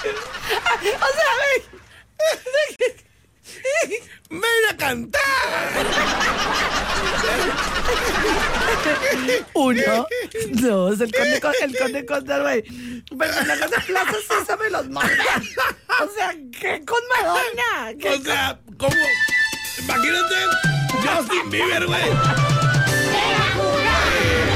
O sea, ¡Ven a cantar! 1, 2, el conde Condor, güey. Pero en la casa Plaza Sésamo los manda. O sea, ¿qué con Madonna? O sea, ¿cómo? Imagínate, Justin Bieber, güey.